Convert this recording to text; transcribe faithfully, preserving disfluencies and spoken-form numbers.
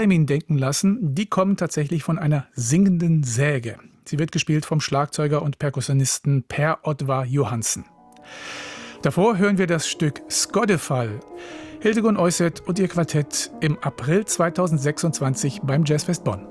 Ihn denken lassen, die kommen tatsächlich von einer singenden Säge. Sie wird gespielt vom Schlagzeuger und Perkussionisten Per Oddvar Johansen. Davor hören wir das Stück Skoddefall. Hildegunn Euseth und ihr Quartett im April zweitausendsechsundzwanzig beim Jazzfest Bonn.